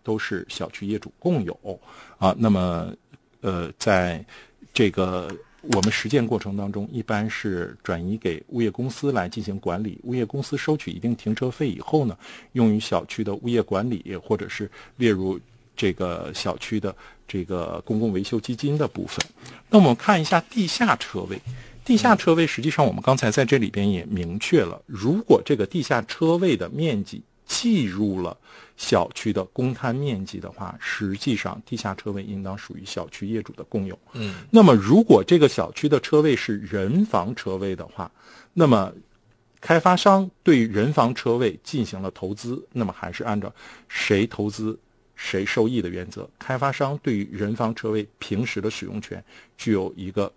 都是小区业主共有啊。那么在这个我们实践过程当中，一般是转移给物业公司来进行管理，物业公司收取一定停车费以后呢，用于小区的物业管理，或者是列入这个小区的这个公共维修基金的部分。那我们看一下地下车位。地下车位实际上我们刚才在这里边也明确了，如果这个地下车位的面积计入了小区的公摊面积的话，实际上地下车位应当属于小区业主的共有。那么如果这个小区的车位是人防车位的话，那么开发商对人防车位进行了投资，那么还是按照谁投资谁受益的原则，开发商对于人防车位平时的使用权具有一个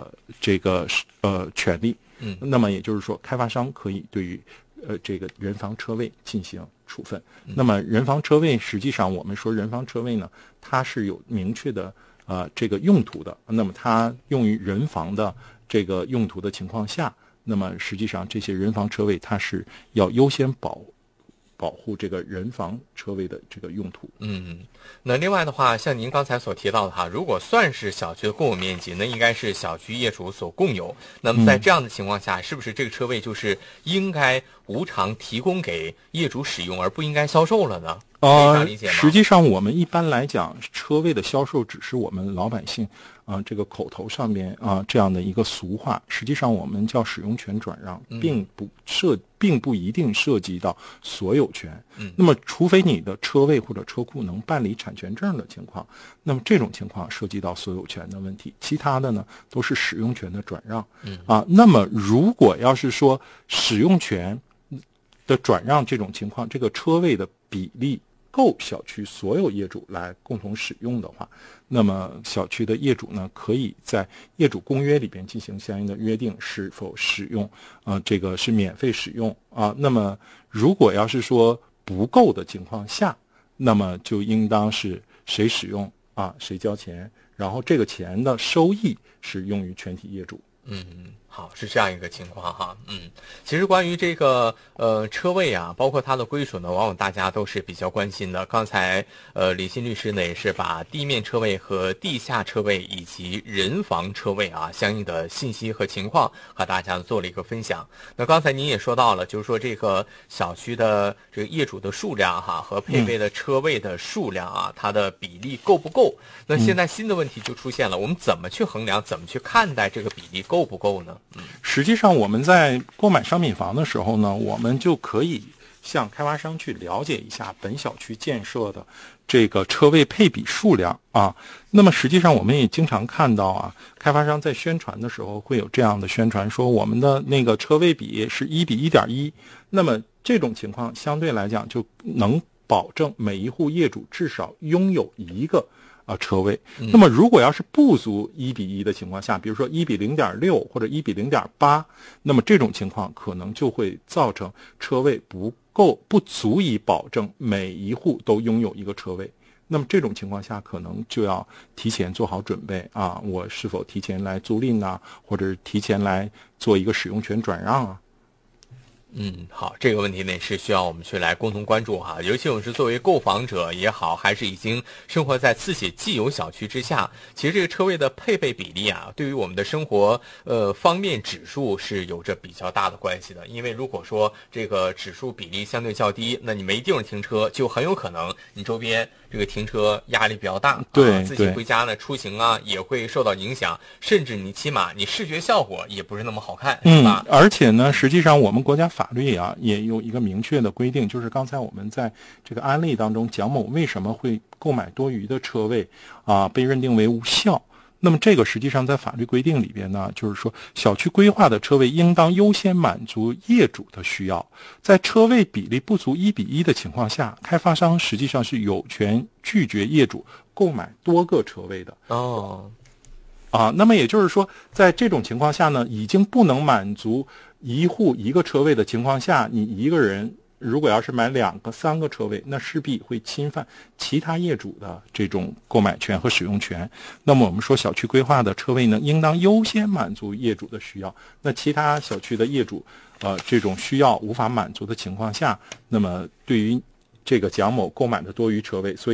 权利。那么也就是说，开发商可以对于这个人防车位进行处分。那么人防车位实际上我们说人防车位呢，它是有明确的这个用途的。那么它用于人防的这个用途的情况下，那么实际上这些人防车位它是要优先保护这个人防车位的这个用途。 那另外的话，像您刚才所提到的哈，如果算是小区的共有面积，那应该是小区业主所共有。那么在这样的情况下，是不是这个车位就是应该无偿提供给业主使用，而不应该销售了呢？可以这样理解吗？ 实际上我们一般来讲，车位的销售只是我们老百姓这个口头上面这样的一个俗话。实际上我们叫使用权转让，并不一定涉及到所有权。那么除非你的车位或者车库能办理产权证的情况，那么这种情况涉及到所有权的问题，其他的呢都是使用权的转让。那么如果要是说使用权的转让这种情况，这个车位的比例够小区所有业主来共同使用的话，那么小区的业主呢，可以在业主公约里边进行相应的约定，是否使用这个是免费使用那么如果要是说不够的情况下，那么就应当是谁使用谁交钱，然后这个钱的收益是用于全体业主。 好，是这样一个情况哈。其实关于这个车位包括它的归属呢，往往大家都是比较关心的。刚才李欣律师呢也是把地面车位和地下车位以及人防车位相应的信息和情况和大家做了一个分享。那刚才您也说到了，就是说这个小区的这个业主的数量和配备的车位的数量它的比例够不够？那现在新的问题就出现了，我们怎么去衡量，怎么去看待这个比例够不够呢？ 实际上我们在购买商品房的时候呢，我们就可以向开发商去了解一下本小区建设的这个车位配比数量那么实际上我们也经常看到开发商在宣传的时候会有这样的宣传，说我们的那个车位比是1比1.1，那么这种情况相对来讲就能保证每一户业主至少拥有一个车位。那么如果要是不足1比1的情况下，比如说1比0.6或者1比0.8，那么这种情况可能就会造成车位不足以保证每一户都拥有一个车位。那么这种情况下可能就要提前做好准备我是否提前来租赁或者是提前来做一个使用权转让好，这个问题呢是需要我们去来共同关注尤其我们是作为购房者也好，还是已经生活在自己既有小区之下，其实这个车位的配备比例对于我们的生活方面指数是有着比较大的关系的。因为如果说这个指数比例相对较低，那你没地方停车，就很有可能你周边这个停车压力比较大， 对， 自己回家呢出行也会受到影响，甚至你起码你视觉效果也不是那么好看，是吧？ 而且呢，实际上我们国家法律也有一个明确的规定，就是刚才我们在这个案例当中，蒋某为什么会购买多余的车位被认定为无效。那么这个实际上在法律规定里边呢，就是说小区规划的车位应当优先满足业主的需要，在车位比例不足1比1的情况下，开发商实际上是有权拒绝业主购买多个车位的。那么也就是说，在这种情况下呢，已经不能满足一户一个车位的情况下，你一个人如果要是买2个、3个车位，那势必会侵犯其他业主的这种购买权和使用权。那么我们说小区规划的车位呢，应当优先满足业主的需要。那其他小区的业主这种需要无法满足的情况下，那么对于这个蒋某购买的多余车位，所以